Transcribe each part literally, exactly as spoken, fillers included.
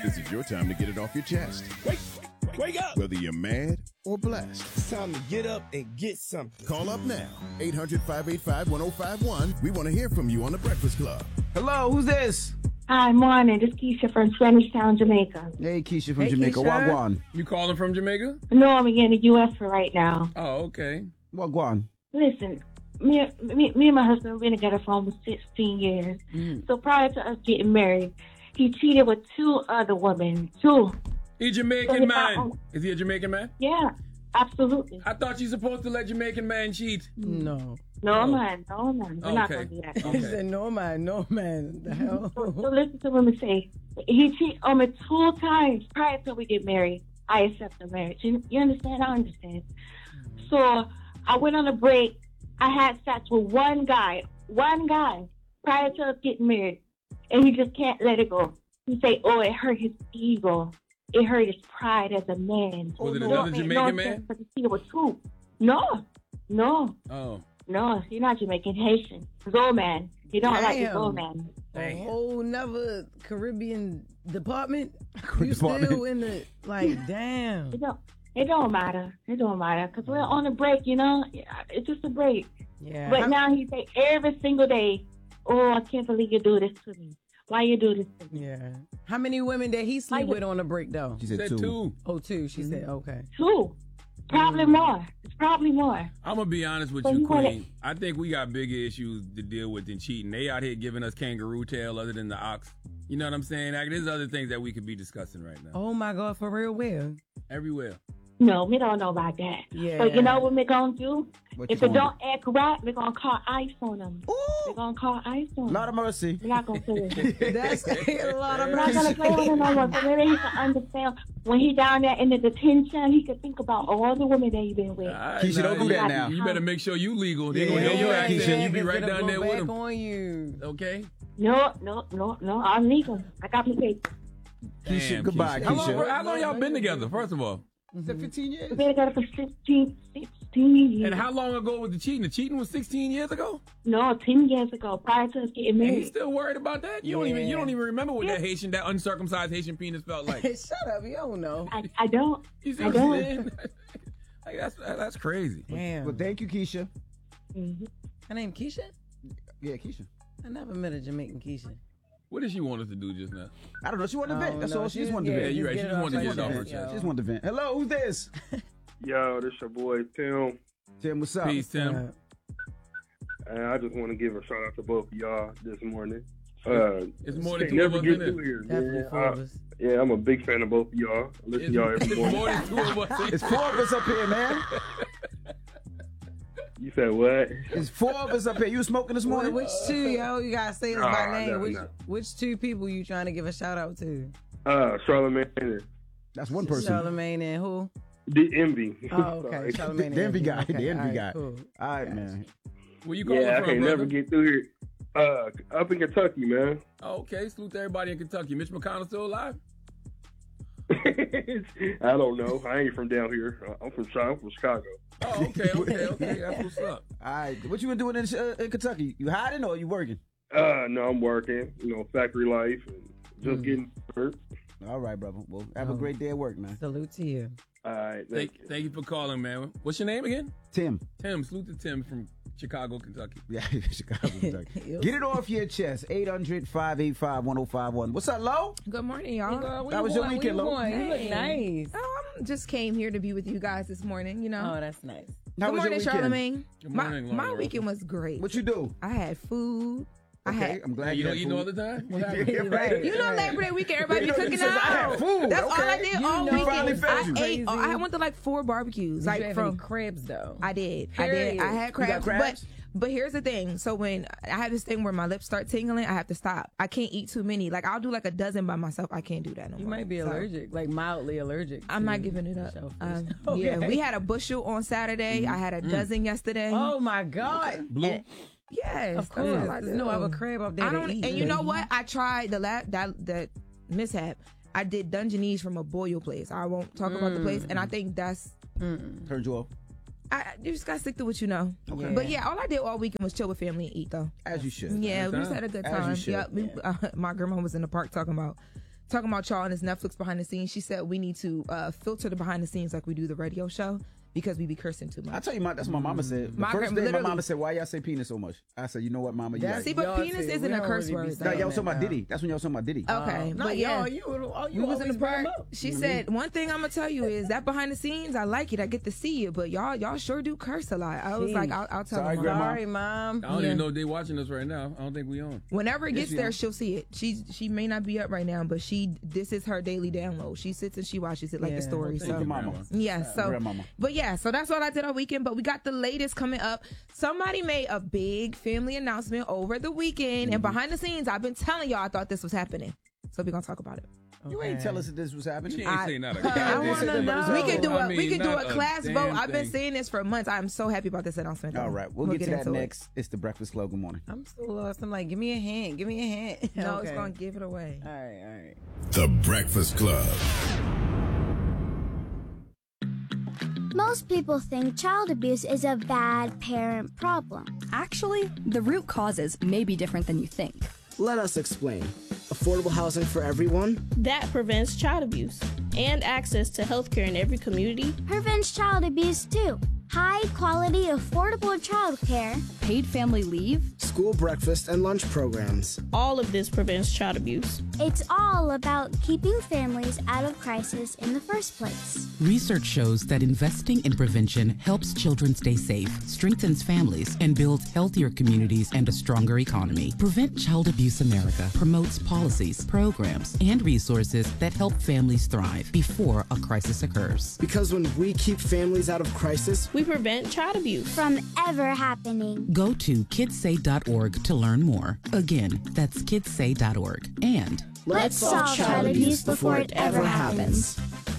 This is your time to get it off your chest. Wake, wake up. Whether you're mad or blessed. It's time to get up and get something. Call up now. eight hundred, five eight five, one oh five one. We want to hear from you on The Breakfast Club. Hello, who's this? Hi, morning. This is Keisha from Spanish Town, Jamaica. Hey, Keisha from Hey, Jamaica. Keisha. Wagwan. You calling from Jamaica? No, I'm in the U S for right now. Oh, okay. Wagwan. Listen, me, me, me and my husband have been together for almost sixteen years. Mm. So prior to us getting married, he cheated with two other women. Two. He So Jamaican if man. I- Is he a Jamaican man? Yeah, absolutely. I thought you supposed to let Jamaican man cheat. No. No, Oh. man. No, man. We're not Okay. going to do that. He Okay. said, no, man, no, man. The hell? So, so listen to what me say. He cheated on me two times prior to we get married. I accept the marriage. You, you understand? I understand. So I went on a break. I had sex with one guy, one guy, prior to us getting married, and he just can't let it go. He say, "Oh, it hurt his ego. It hurt his pride as a man." Was it So another it make Jamaican no man? sense, but he cheated with two. No, no, Oh. no. He's not Jamaican, Haitian. Zoe man. He don't like his Damn. Zoe man. A whole never Caribbean department? Caribbean You still department. in the, like, damn. It don't. It don't matter. It don't matter because we're on a break. You know, it's just a break. Yeah. But now he say every single day, "Oh, I can't believe you do this to me. Why you do this to me?" Yeah. How many women did he sleep Why- with on the break, though? She said, Said two. two. Oh, two. She said, okay. Two, probably more. It's probably more. I'm gonna be honest with So you, you wanna- Queen. I think we got bigger issues to deal with than cheating. They out here giving us kangaroo tail other than the ox. You know what I'm saying? Like, there's other things that we could be discussing right now. Oh, my God, for real, Will. Everywhere. No, we don't know about that. Yeah. So you know what we're gonna do? What you If it gonna don't act right, we're gonna call ICE on them. We're gonna call ICE on them. Lord of mercy. We're not gonna play with it. That's a lot of We're not gonna play with him no more. So maybe he can understand when he down there in the detention, he could think about all the women that he been with. All right, Keisha, don't do that you- now. You better make sure you legal. They Yeah, gonna held your yeah, ass Keisha. and you be It's right gonna down go there with back them. on you. Okay? No, no, no, no. I'm legal. I got my paper. Keisha, Damn, goodbye, How long, Keisha. how long y'all been together, first of all? Is that fifteen years? We've been together for sixteen, sixteen years. And how long ago was the cheating? The cheating was sixteen years ago? No, ten years ago, prior to us getting And married. he's still worried about that? You don't even you Yeah. don't even remember what Yeah. that Haitian, that uncircumcised Haitian penis felt like. Shut up. You don't know. I, I don't. You see I what I'm don't. saying? Like, that's that's crazy. Damn. Well, thank you, Keisha. Mhm. Her name Keisha? Yeah, Keisha. I never met a Jamaican Keisha. What did she want us to do just now? I don't know. She wanted to vent. Oh, That's no, all. She just she- wanted to yeah, Yeah, vent. you're right. get She it just off wanted to her get it off her chest, chest. She just wanted to vent. Hello, who's this? Yo, this your boy Tim, Tim, what's up? Peace, Tim. Uh, and I just want to give a shout out to both of y'all this morning. Uh, It's more than can't two of never us get in through there. here, definitely man. four of I- us. yeah, I'm a big fan of both of y'all. I listen It's, to y'all every it's morning. more than two of us in It's four of us up here, man. You said what? It's four of us up here. You smoking this Well, morning? which two, yo? You gotta say this by Nah, name. nah, which nah. which two people you trying to give a shout out to? Uh, Charlamagne and That's one person. Charlamagne and who? the Envy. Oh, okay. Sorry. Charlamagne and The envy Envy. guy, Okay, the envy all right, guy. Cool. All right, man. Where you calling Yeah, I from, can't brother? never get through here. Uh, up in Kentucky, man. Oh, okay, salute to everybody in Kentucky. Mitch McConnell still alive? I don't know. I ain't from down here. Uh, I'm from Chi- I'm from Chicago. Oh, okay, okay, okay. That's what's up. All right. What you been doing in, uh, in Kentucky? You hiding or you working? Uh, no, I'm working. You know, factory life and just Mm. getting hurt. All right, brother. Well, have a Oh. great day at work, man. Salute to you. All right, Thank, thank you. thank you for calling, man. What's your name again? Tim. Tim. Salute to Tim from Chicago, Kentucky. Yeah, Chicago, Kentucky. Yep. Get it off your chest. eight hundred, five eight five, one oh five one. What's up, Lo? Good morning, y'all. That was your weekend, Lo. You look nice. Oh, I just came here to be with you guys this morning, you know. Oh, that's nice. How Good was your morning, weekend? Charlamagne. Good My, morning, my Laura. weekend was great. What you do? I had food. I Okay, had, I'm glad Hey, you you don't had eat food. no other time? What happened? Yeah, right. you know, Labor Day weekend, everybody You be know, you cooking said, I had out. food, That's all I okay. did You all know, finally weekend. fed I you. ate. Oh, Crazy. I went to like four barbecues. Did like you have from any cribs though? I did. I Period. did. I had crabs, crabs? but but here's the thing. So when I have this thing where my lips start tingling, I have to stop. I can't eat too many. Like I'll do like a dozen by myself. I can't do that no You more. might be So, allergic, like mildly allergic. I'm to not giving it up. shellfish. Um, Okay. Yeah, we had a bushel on Saturday. I had a dozen yesterday. Oh my God! Blue? And- yes, Of that's all course, I there's do. no other crab up there I to don't, eat. and you know what? I tried the la- that that mishap. I did Dungeness from a boil place. I won't talk about the place, and I think that's. Turned you off. I you just gotta stick to what you know. Okay. But yeah, all I did all weekend was chill with family and eat though. As you should. Yeah, Good we just time. had a good As you time. should. Yeah, we, uh, my grandma was in the park talking about talking about y'all and this Netflix behind the scenes. She said we need to uh, filter the behind the scenes like we do the radio show because we be cursing too much. I tell you, my, that's what my mama said. The My first gra- day my literally- mama said, "Why y'all say penis so much?" I said, "You know what, mama? You That's- right." See, but Y'all penis too. isn't We a don't curse really be word. No, saying y'all was that talking about now. Diddy. That's when y'all was talking about Diddy. Okay, Not but y'all. yeah. You, oh, You you was in always the bring 'em part. up. She said one thing I'm gonna tell you is that behind the scenes, I like it. I get to see it, but y'all, y'all sure do curse a lot. I was Jeez. like, I'll, I'll tell Sorry, her. Grandma. Sorry, Mom. I don't Yeah. even know if they watching us right now. I don't think we on. Whenever it Yes, gets she there, on. she'll see it. She's she may not be up right now, but she this is her daily download. She sits and she watches it like Yeah. the story. Thank So you, Mama. Grandma. yeah, so Grandmama. but yeah, so that's what I did all weekend. But we got the latest coming up. Somebody made a big family announcement over the weekend, Mm-hmm. and behind the scenes, I've been telling y'all I thought this was happening. So we're gonna talk about it. You ain't tell us that this was happening. She ain't I- saying not a I goddamn wanna thing. know. We can do a I we mean, can do not a class damn vote. I've been thing. saying this for months. I'm so happy about this announcement. All right, we'll, get, to that into it. next. It's the Breakfast Club. Good morning. I'm so lost. I'm like, give me a hint. Give me a hint. No, Okay. it's gonna give it away. All right, all right. The Breakfast Club. Most people think child abuse is a bad parent problem. Actually, the root causes may be different than you think. Let us explain. Affordable housing for everyone? That prevents child abuse and access to healthcare in every community. Prevents child abuse too. High quality, affordable childcare. Paid family leave. School breakfast and lunch programs. All of this prevents child abuse. It's all about keeping families out of crisis in the first place. Research shows that investing in prevention helps children stay safe, strengthens families, and builds healthier communities and a stronger economy. Prevent Child Abuse America promotes policies, programs, and resources that help families thrive before a crisis occurs. Because when we keep families out of crisis, we prevent child abuse from ever happening. Go to kidsay dot org to learn more. Again, that's kidsay dot org. And let's solve child abuse before it ever happens.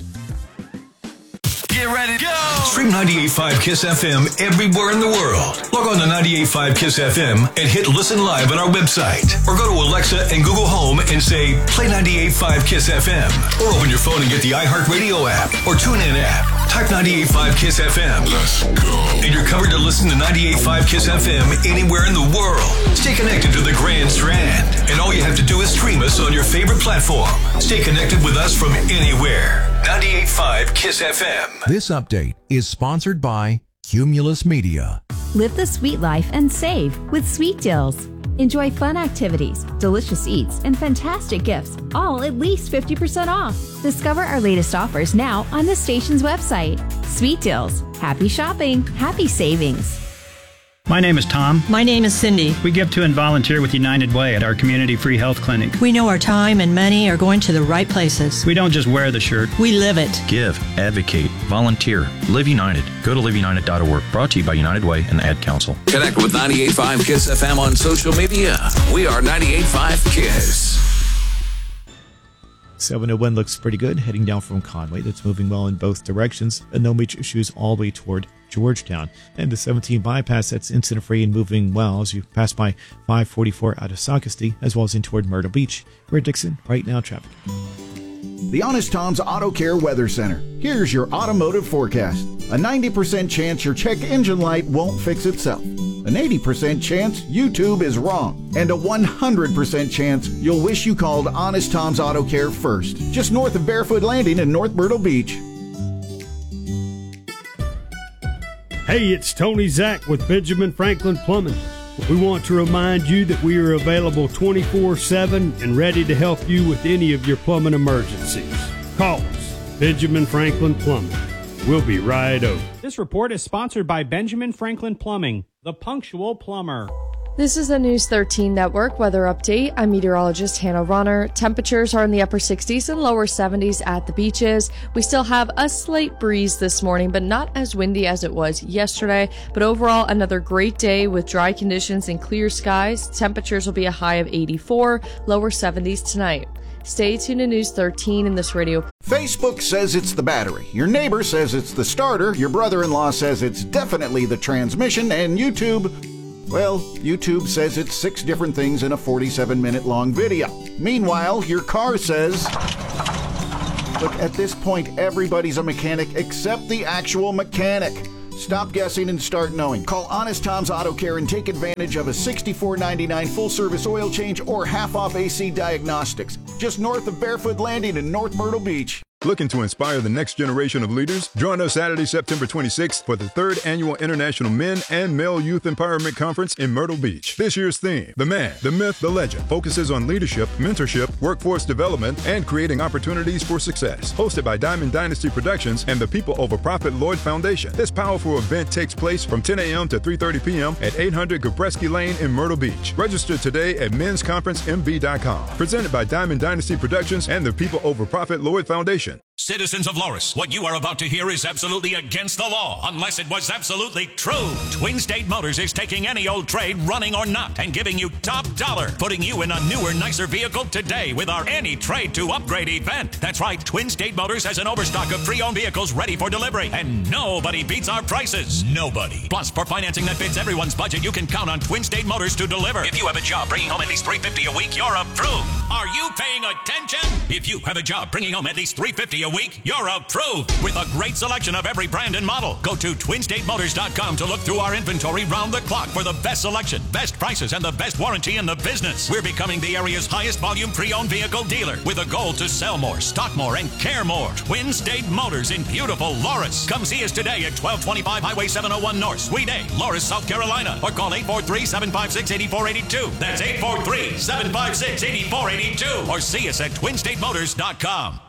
Get ready to go! Stream ninety-eight point five KISS F M everywhere in the world. Log on to ninety-eight point five KISS F M and hit listen live on our website. Or go to Alexa and Google Home and say, play ninety-eight point five KISS F M. Or open your phone and get the iHeartRadio app or TuneIn app. Type ninety-eight point five KISS F M. Let's go. And you're covered to listen to ninety-eight point five KISS F M anywhere in the world. Stay connected to the Grand Strand. And all you have to do is stream us on your favorite platform. Stay connected with us from anywhere. ninety-eight point five KISS F M. This update is sponsored by Cumulus Media. Live the sweet life and save with Sweet Deals. Enjoy fun activities, delicious eats, and fantastic gifts, all at least fifty percent off. Discover our latest offers now on the station's website. Sweet Deals. Happy shopping, happy savings. My name is Tom. My name is Cindy. We give to and volunteer with United Way at our community free health clinic. We know our time and money are going to the right places. We don't just wear the shirt. We live it. Give, advocate, volunteer. Live United. Go to live united dot org. Brought to you by United Way and the Ad Council. Connect with ninety-eight point five KISS F M on social media. We are ninety-eight point five KISS. seven oh one looks pretty good, heading down from Conway. That's moving well in both directions, and no major issues all the way toward Georgetown. And the seventeen bypass, that's incident-free and moving well as you pass by five forty-four out of Socastee, as well as in toward Myrtle Beach. We're at Dixon, right now traffic. The Honest Tom's Auto Care Weather Center. Here's your automotive forecast. A ninety percent chance your check engine light won't fix itself. An eighty percent chance YouTube is wrong. And a one hundred percent chance you'll wish you called Honest Tom's Auto Care first. Just north of Barefoot Landing in North Myrtle Beach. Hey, it's Tony Zach with Benjamin Franklin Plumbing. We want to remind you that we are available twenty-four seven and ready to help you with any of your plumbing emergencies. Call us, Benjamin Franklin Plumbing. We'll be right over. This report is sponsored by Benjamin Franklin Plumbing, the punctual plumber. This is the News thirteen Network weather update. I'm meteorologist Hannah Ronner. Temperatures are in the upper sixties and lower seventies at the beaches. We still have a slight breeze this morning, but not as windy as it was yesterday. But overall, another great day with dry conditions and clear skies. Temperatures will be a high of eighty-four, lower seventies tonight. Stay tuned to News thirteen in this radio. Facebook says it's the battery. Your neighbor says it's the starter. Your brother-in-law says it's definitely the transmission. And YouTube... well, YouTube says it's six different things in a forty-seven minute long video. Meanwhile, your car says... look, at this point, everybody's a mechanic except the actual mechanic. Stop guessing and start knowing. Call Honest Tom's Auto Care and take advantage of a sixty-four ninety-nine full-service oil change or half-off A C diagnostics. just north of Barefoot Landing in North Myrtle Beach. Looking to inspire the next generation of leaders? Join us Saturday, September twenty-sixth for the third annual International Men and Male Youth Empowerment Conference in Myrtle Beach. This year's theme, The Man, the Myth, the Legend, focuses on leadership, mentorship, workforce development, and creating opportunities for success. Hosted by Diamond Dynasty Productions and the People Over Profit Lloyd Foundation. This powerful event takes place from ten a.m. to three thirty p.m. at eight hundred Gabreski Lane in Myrtle Beach. Register today at mens conference m b dot com. Presented by Diamond Dynasty Productions and the People Over Profit Lloyd Foundation. Citizens of Loris, what you are about to hear is absolutely against the law, unless it was absolutely true. Twin State Motors is taking any old trade, running or not, and giving you top dollar, putting you in a newer, nicer vehicle today with our Any Trade to Upgrade event. That's right, Twin State Motors has an overstock of pre-owned vehicles ready for delivery, and nobody beats our prices. Nobody. Plus, for financing that fits everyone's budget, you can count on Twin State Motors to deliver. If you have a job bringing home at least three hundred fifty dollars a week, you're approved. Are you paying attention? If you have a job bringing home at least three hundred fifty dollars a week, you're approved. With a great selection of every brand and model. Go to twin state motors dot com to look through our inventory round the clock for the best selection, best prices, and the best warranty in the business. We're becoming the area's highest volume pre-owned vehicle dealer with a goal to sell more, stock more, and care more. Twin State Motors in beautiful Loris. Come see us today at twelve twenty-five Highway seven oh one North, Suite A, Loris, South Carolina, or call eight four three, seven five six, eight four eight two. That's eight four three, seven five six, eight four eight two. Or see us at twin state motors dot com.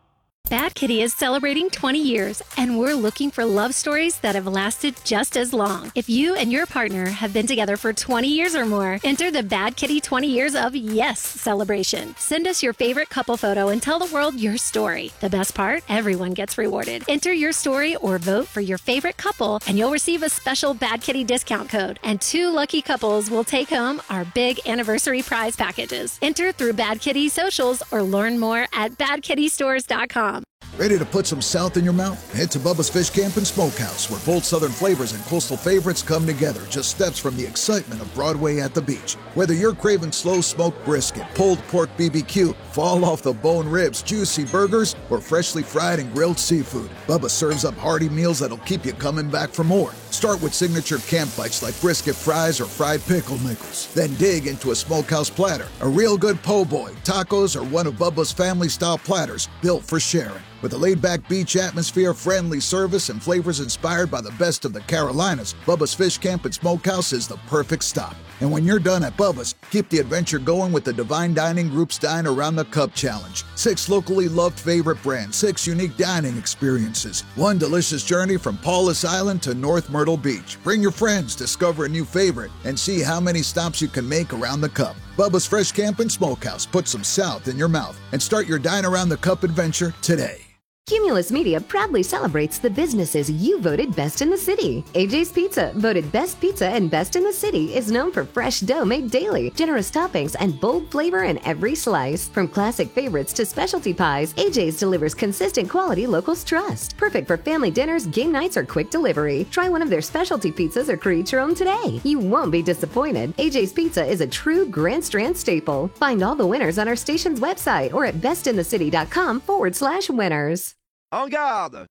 Bad Kitty is celebrating twenty years, and we're looking for love stories that have lasted just as long. If you and your partner have been together for twenty years or more, enter the Bad Kitty twenty Years of Yes celebration. Send us your favorite couple photo and tell the world your story. The best part? Everyone gets rewarded. Enter your story or vote for your favorite couple, and you'll receive a special Bad Kitty discount code. And two lucky couples will take home our big anniversary prize packages. Enter through Bad Kitty socials or learn more at bad kitty stores dot com. Ready to put some South in your mouth? Head to Bubba's Fish Camp and Smokehouse, where bold Southern flavors and coastal favorites come together, just steps from the excitement of Broadway at the beach. Whether you're craving slow smoked brisket, pulled pork B B Q, fall off the bone ribs, juicy burgers, or freshly fried and grilled seafood, Bubba serves up hearty meals that'll keep you coming back for more. Start with signature camp bites like brisket fries or fried pickle nickels. Then dig into a smokehouse platter, a real good po' boy, tacos, or one of Bubba's family-style platters built for sharing. With a laid-back beach atmosphere, friendly service, and flavors inspired by the best of the Carolinas, Bubba's Fish Camp and Smokehouse is the perfect stop. And when you're done at Bubba's, keep the adventure going with the Divine Dining Group's Dine Around the Cup Challenge. Six locally loved favorite brands, six unique dining experiences, one delicious journey from Paulus Island to North Myrtle Beach. Bring your friends, discover a new favorite, and see how many stops you can make around the cup. Bubba's Fresh Camp and Smokehouse. Put some South in your mouth and start your Dine Around the Cup adventure today. Cumulus Media proudly celebrates the businesses you voted best in the city. A J's Pizza, voted best pizza and best in the city, is known for fresh dough made daily, generous toppings, and bold flavor in every slice. From classic favorites to specialty pies, A J's delivers consistent quality locals trust. Perfect for family dinners, game nights, or quick delivery. Try one of their specialty pizzas or create your own today. You won't be disappointed. A J's Pizza is a true Grand Strand staple. Find all the winners on our station's website or at bestinthecity.com forward slash winners. En garde!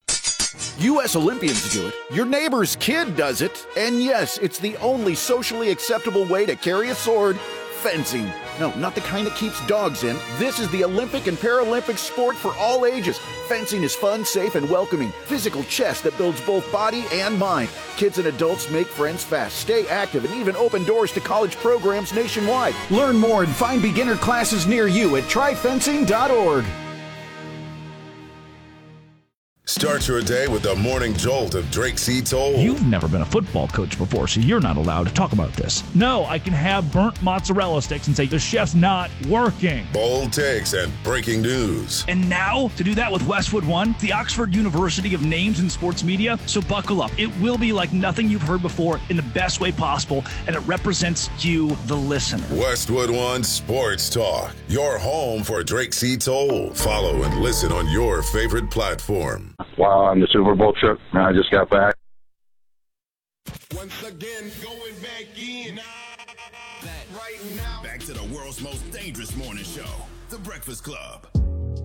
U S Olympians do it. Your neighbor's kid does it. And yes, it's the only socially acceptable way to carry a sword. Fencing. No, not the kind that keeps dogs in. This is the Olympic and Paralympic sport for all ages. Fencing is fun, safe, and welcoming. Physical chess that builds both body and mind. Kids and adults make friends fast, stay active, and even open doors to college programs nationwide. Learn more and find beginner classes near you at try fencing dot org. Start your day with the morning jolt of Drake C. Toll. You've never been a football coach before, so you're not allowed to talk about this. No, I can have burnt mozzarella sticks and say the chef's not working. Bold takes and breaking news. And now, to do that with Westwood One, the Oxford University of Names in Sports Media. So buckle up. It will be like nothing you've heard before in the best way possible, and it represents you, the listener. Westwood One Sports Talk, your home for Drake C. Toll. Follow and listen on your favorite platform. Wow, on the Super Bowl trip, and I just got back. Once again, going back in. Right now. Back to the world's most dangerous morning show, The Breakfast Club.